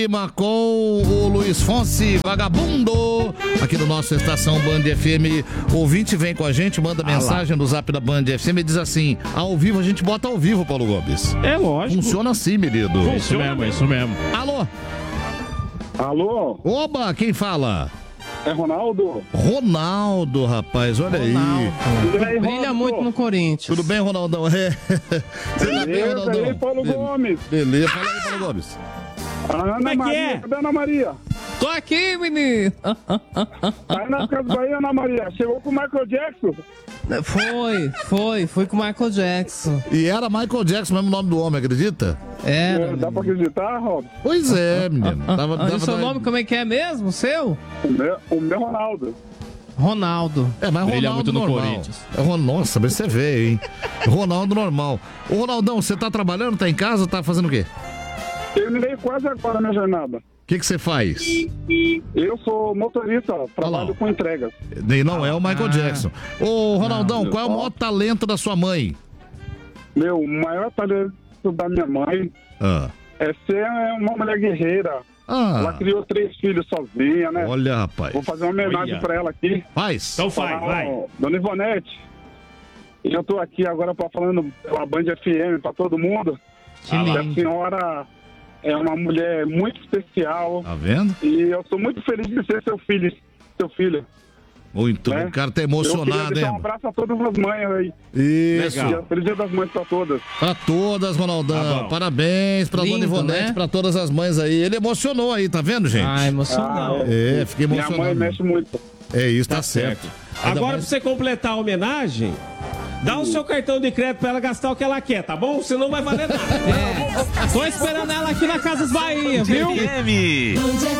Com o Luiz Fonsi, vagabundo, aqui no nosso Estação Band FM. O ouvinte vem com a gente, manda mensagem no zap da Band FM e diz assim: ao vivo a gente bota ao vivo, Paulo Gomes. É lógico. Funciona assim, menino. Isso mesmo. Alô? Alô? Oba, quem fala? É Ronaldo? Ronaldo, rapaz, olha aí. Brilha muito no Corinthians. Tudo bem, Ronaldão? Você tá bem, Ronaldão? E aí, Paulo Gomes? Beleza, fala aí, Paulo Gomes. Ana Maria, cadê a Ana Maria? Tô aqui, menino. Aí na Casa Bahia, Ana Maria, chegou com o Michael Jackson? Fui com o Michael Jackson. E era Michael Jackson, mesmo nome do homem, acredita? Dá pra acreditar, Rob? Pois é, menino. E o seu nome como é que é mesmo, o seu? O meu Ronaldo. Ronaldo. É, mas Brilha Ronaldo muito no normal. Corinthians. Nossa, mas você vê, hein? Ronaldo normal. Ô, Ronaldão, você tá trabalhando, tá em casa ou tá fazendo o quê? Terminei quase agora a minha jornada. O que você faz? Eu sou motorista, trabalho com entregas. E não é o Michael Jackson. Ô, Ronaldão, qual é o maior talento da sua mãe? O maior talento da minha mãe é ser uma mulher guerreira. Ela criou 3 filhos sozinha, né? Olha, rapaz. Vou fazer uma homenagem pra ela aqui. Faz. Então vai. Dona Ivonete, eu tô aqui agora falando pela Band FM pra todo mundo. Que A lindo. senhora é uma mulher muito especial. Tá vendo? E eu sou muito feliz de ser seu filho. Muito, né? O cara tá Eu emocionado, queria deixar hein? um abraço a todas as mães aí. Isso. Feliz Dia das Mães pra todas. Pra todas, Ronaldão. Tá bom. Parabéns pra Lindo, Dona Ivonete, né? pra todas as mães aí. Ele emocionou aí, tá vendo, gente? Emocional. Fiquei Minha emocionado. mãe mexe muito. É isso, tá certo. Ainda Agora, mais- pra você completar a homenagem, dá o seu cartão de crédito pra ela gastar o que ela quer, tá bom? Senão não vai valer nada. Tô esperando ela aqui na Casas Bahia, viu? FM.